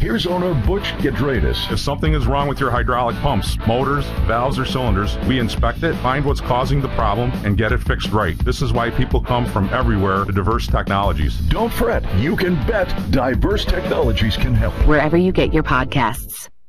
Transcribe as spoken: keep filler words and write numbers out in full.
Here's owner Butch Gidradis. If something is wrong with your hydraulic pumps, motors, valves, or cylinders, we inspect it, find what's causing the problem, and get it fixed right. This is why people come from everywhere to Diverse Technologies. Don't fret. You can bet Diverse Technologies can help. Wherever you get your podcasts.